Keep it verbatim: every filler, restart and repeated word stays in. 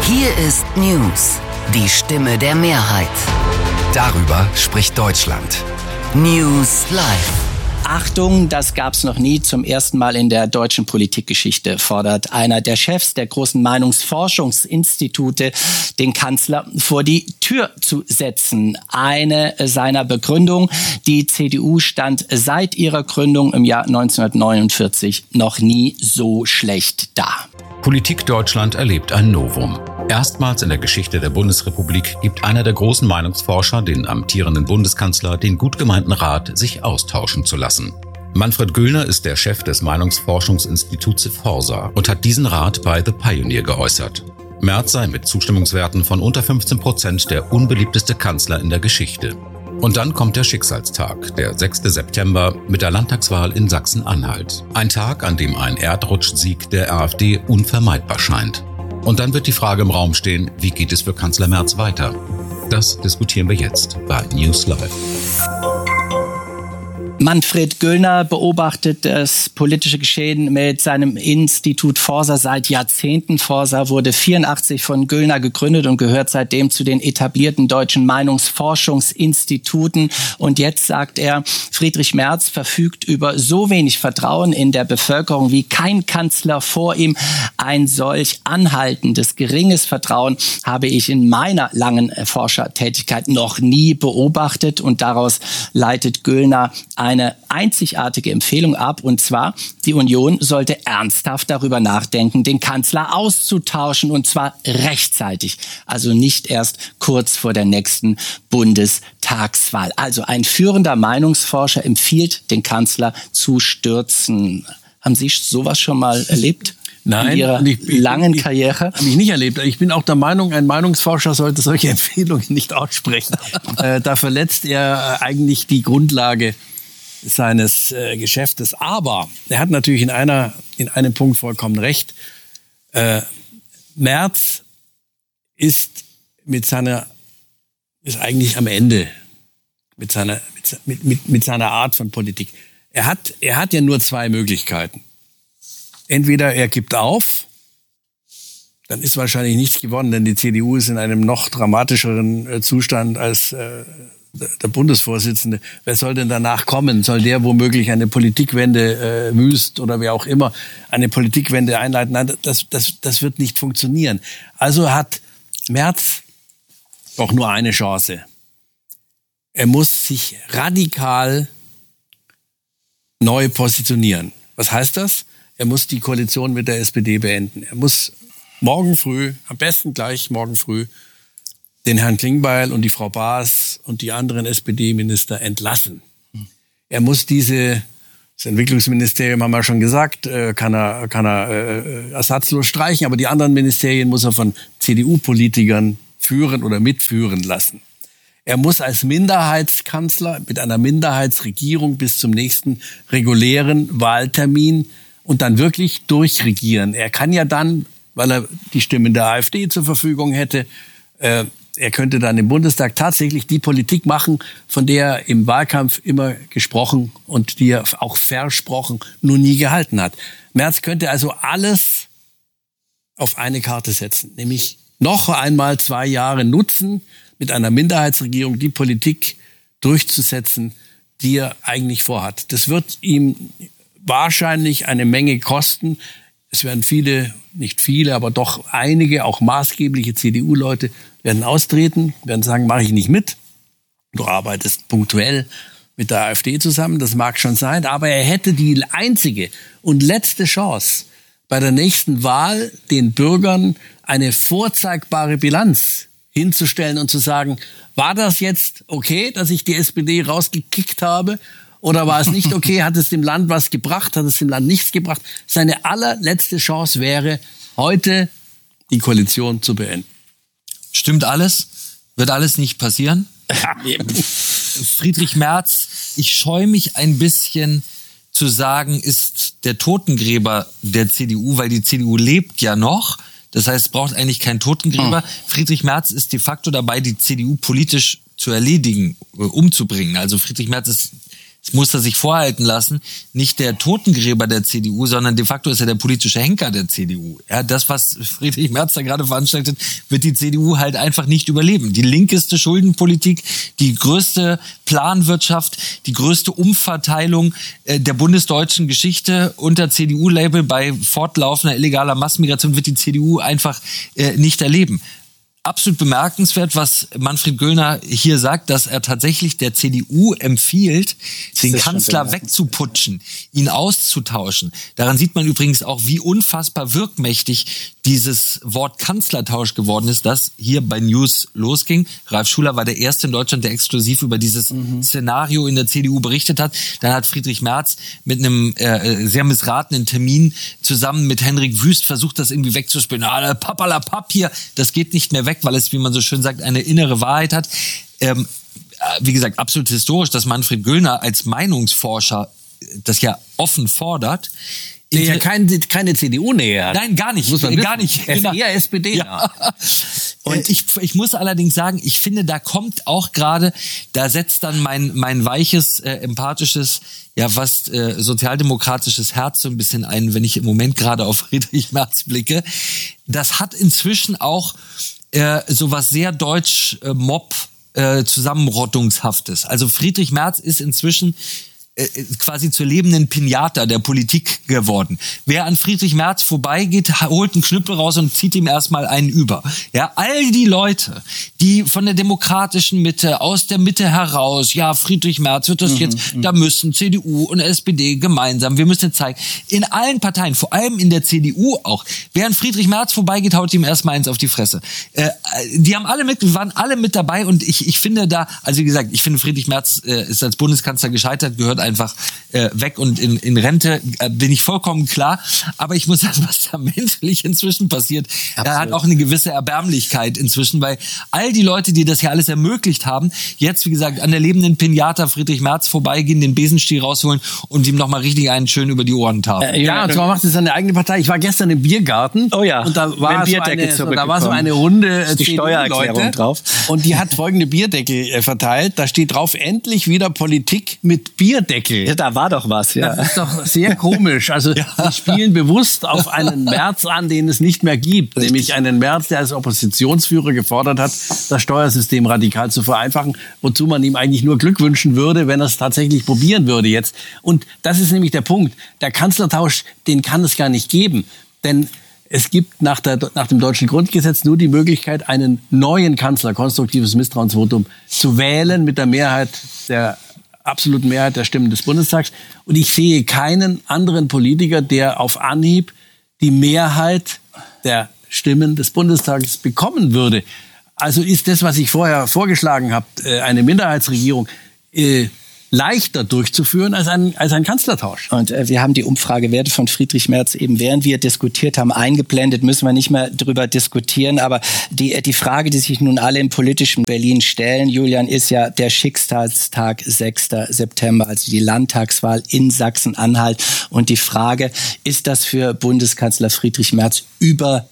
Hier ist News, die Stimme der Mehrheit. Darüber spricht Deutschland. News Live. Achtung, das gab's noch nie. Zum ersten Mal in der deutschen Politikgeschichte fordert einer der Chefs der großen Meinungsforschungsinstitute den Kanzler vor die Tür zu setzen. Eine seiner Begründungen: Die C D U stand seit ihrer Gründung im Jahr neunzehnhundertneunundvierzig noch nie so schlecht da. Politik Deutschland erlebt ein Novum. Erstmals in der Geschichte der Bundesrepublik gibt einer der großen Meinungsforscher den amtierenden Bundeskanzler den gut gemeinten Rat, sich austauschen zu lassen. Manfred Güllner ist der Chef des Meinungsforschungsinstituts Forsa und hat diesen Rat bei The Pioneer geäußert. Merz sei mit Zustimmungswerten von unter fünfzehn Prozent der unbeliebteste Kanzler in der Geschichte. Und dann kommt der Schicksalstag, der sechster September, mit der Landtagswahl in Sachsen-Anhalt. Ein Tag, an dem ein Erdrutschsieg der AfD unvermeidbar scheint. Und dann wird die Frage im Raum stehen, wie geht es für Kanzler Merz weiter? Das diskutieren wir jetzt bei News Live. Manfred Güllner beobachtet das politische Geschehen mit seinem Institut Forsa seit Jahrzehnten. Forsa wurde vierundachtzig von Güllner gegründet und gehört seitdem zu den etablierten deutschen Meinungsforschungsinstituten. Und jetzt sagt er, Friedrich Merz verfügt über so wenig Vertrauen in der Bevölkerung wie kein Kanzler vor ihm. Ein solch anhaltendes, geringes Vertrauen habe ich in meiner langen Forschertätigkeit noch nie beobachtet. Und daraus leitet Güllner ein eine einzigartige Empfehlung ab, und zwar, die Union sollte ernsthaft darüber nachdenken, den Kanzler auszutauschen, und zwar rechtzeitig, also nicht erst kurz vor der nächsten Bundestagswahl. Also ein führender Meinungsforscher empfiehlt, den Kanzler zu stürzen. Haben Sie sowas schon mal erlebt? Nein, in Ihrer ich, ich, langen ich, Karriere? Habe ich nicht erlebt. Ich bin auch der Meinung, ein Meinungsforscher sollte solche Empfehlungen nicht aussprechen. äh, da verletzt er äh, eigentlich die Grundlage seines äh, Geschäftes. Aber er hat natürlich in einer in einem Punkt vollkommen recht. Äh, Merz ist mit seiner ist eigentlich am Ende mit seiner mit, mit, mit seiner Art von Politik. Er hat er hat ja nur zwei Möglichkeiten. Entweder er gibt auf, dann ist wahrscheinlich nichts gewonnen, denn die C D U ist in einem noch dramatischeren äh, Zustand als äh, der Bundesvorsitzende. Wer soll denn danach kommen? Soll der womöglich eine Politikwende, äh, Wüst oder wer auch immer, eine Politikwende einleiten? Nein, das, das, das wird nicht funktionieren. Also hat Merz doch nur eine Chance. Er muss sich radikal neu positionieren. Was heißt das? Er muss die Koalition mit der S P D beenden. Er muss morgen früh, am besten gleich morgen früh, den Herrn Klingbeil und die Frau Baas und die anderen S P D-Minister entlassen. Er muss diese, das Entwicklungsministerium haben wir schon gesagt, kann er, kann er äh, ersatzlos streichen, aber die anderen Ministerien muss er von C D U-Politikern führen oder mitführen lassen. Er muss als Minderheitskanzler mit einer Minderheitsregierung bis zum nächsten regulären Wahltermin und dann wirklich durchregieren. Er kann ja dann, weil er die Stimmen der AfD zur Verfügung hätte, äh, er könnte dann im Bundestag tatsächlich die Politik machen, von der er im Wahlkampf immer gesprochen und die er auch versprochen, nur nie gehalten hat. Merz könnte also alles auf eine Karte setzen, nämlich noch einmal zwei Jahre nutzen, mit einer Minderheitsregierung die Politik durchzusetzen, die er eigentlich vorhat. Das wird ihm wahrscheinlich eine Menge kosten. Es werden viele, nicht viele, aber doch einige, auch maßgebliche C D U-Leute werden austreten, werden sagen, mache ich nicht mit. Du arbeitest punktuell mit der AfD zusammen, das mag schon sein, aber er hätte die einzige und letzte Chance, bei der nächsten Wahl den Bürgern eine vorzeigbare Bilanz hinzustellen und zu sagen, war das jetzt okay, dass ich die S P D rausgekickt habe? Oder war es nicht okay? Hat es dem Land was gebracht? Hat es dem Land nichts gebracht? Seine allerletzte Chance wäre, heute die Koalition zu beenden. Stimmt alles? Wird alles nicht passieren? Friedrich Merz, ich scheue mich ein bisschen zu sagen, ist der Totengräber der C D U, weil die C D U lebt ja noch. Das heißt, es braucht eigentlich keinen Totengräber. Hm. Friedrich Merz ist de facto dabei, die C D U politisch zu erledigen, umzubringen. Also Friedrich Merz ist das muss er sich vorhalten lassen, nicht der Totengräber der C D U, sondern de facto ist er der politische Henker der C D U. Ja, das, was Friedrich Merz da gerade veranstaltet, wird die C D U halt einfach nicht überleben. Die linkeste Schuldenpolitik, die größte Planwirtschaft, die größte Umverteilung äh, der bundesdeutschen Geschichte unter C D U-Label bei fortlaufender illegaler Massenmigration wird die C D U einfach äh, nicht erleben. Absolut bemerkenswert, was Manfred Göllner hier sagt, dass er tatsächlich der C D U empfiehlt, den Kanzler wegzuputschen, ihn auszutauschen. Daran sieht man übrigens auch, wie unfassbar wirkmächtig dieses Wort Kanzlertausch geworden ist, das hier bei News losging. Ralf Schuler war der Erste in Deutschland, der exklusiv über dieses mhm. Szenario in der C D U berichtet hat. Dann hat Friedrich Merz mit einem äh, sehr missratenen Termin zusammen mit Henrik Wüst versucht, das irgendwie wegzuspielen. Ah, papalapap hier, das geht nicht mehr weg, weil es, wie man so schön sagt, eine innere Wahrheit hat. Ähm, wie gesagt, absolut historisch, dass Manfred Göllner als Meinungsforscher das ja offen fordert. Der ja kein, keine C D U-Nähe hat. Nein, gar nicht. Muss man gar nicht. Er ist eher S P D. Ja. Und ich, ich muss allerdings sagen, ich finde, da kommt auch gerade, da setzt dann mein, mein weiches, äh, empathisches, ja fast äh, sozialdemokratisches Herz so ein bisschen ein, wenn ich im Moment gerade auf Friedrich Merz blicke. Das hat inzwischen auch äh, sowas sehr deutsch äh, Mob äh, Zusammenrottungshaftes. Also Friedrich Merz ist inzwischen quasi zur lebenden Pinata der Politik geworden. Wer an Friedrich Merz vorbeigeht, holt einen Knüppel raus und zieht ihm erstmal einen über. Ja, all die Leute, die von der demokratischen Mitte, aus der Mitte heraus, ja, Friedrich Merz wird das mhm, jetzt, mhm. da müssen C D U und S P D gemeinsam, wir müssen jetzt zeigen, in allen Parteien, vor allem in der C D U auch, wer an Friedrich Merz vorbeigeht, haut ihm erstmal eins auf die Fresse. Äh, die haben alle mit, waren alle mit dabei und ich, ich finde da, also wie gesagt, ich finde Friedrich Merz äh, ist als Bundeskanzler gescheitert, gehört einfach äh, weg und in, in Rente, äh, bin ich vollkommen klar. Aber ich muss sagen, was da menschlich inzwischen passiert, da hat auch eine gewisse Erbärmlichkeit inzwischen, weil all die Leute, die das hier alles ermöglicht haben, jetzt, wie gesagt, an der lebenden Pinata Friedrich Merz vorbeigehen, den Besenstiel rausholen und ihm nochmal richtig einen schön über die Ohren tafeln. Äh, ja, und zwar macht es seine eigene Partei. Ich war gestern im Biergarten. Oh ja. Und da war, so eine, so, da war so eine Runde äh, die Steuererklärung drauf. Und die hat folgende Bierdeckel äh, verteilt. Da steht drauf, endlich wieder Politik mit Bierdeckel. Ja, da war doch was, ja. Das ist doch sehr komisch. Also, ja. Die spielen bewusst auf einen Merz an, den es nicht mehr gibt. Richtig. Nämlich einen Merz, der als Oppositionsführer gefordert hat, das Steuersystem radikal zu vereinfachen, wozu man ihm eigentlich nur Glück wünschen würde, wenn er es tatsächlich probieren würde jetzt. Und das ist nämlich der Punkt. Der Kanzlertausch, den kann es gar nicht geben. Denn es gibt nach, der, nach dem deutschen Grundgesetz nur die Möglichkeit, einen neuen Kanzler, konstruktives Misstrauensvotum, zu wählen mit der Mehrheit der absoluten Mehrheit der Stimmen des Bundestags. Und ich sehe keinen anderen Politiker, der auf Anhieb die Mehrheit der Stimmen des Bundestages bekommen würde. Also ist das, was ich vorher vorgeschlagen habe, eine Minderheitsregierung, leichter durchzuführen als ein, als ein Kanzlertausch. Und äh, wir haben die Umfragewerte von Friedrich Merz eben, während wir diskutiert haben, eingeblendet, müssen wir nicht mehr drüber diskutieren. Aber die, die Frage, die sich nun alle im politischen Berlin stellen, Julian, ist ja der Schicksalstag sechster September, also die Landtagswahl in Sachsen-Anhalt. Und die Frage, ist das für Bundeskanzler Friedrich Merz über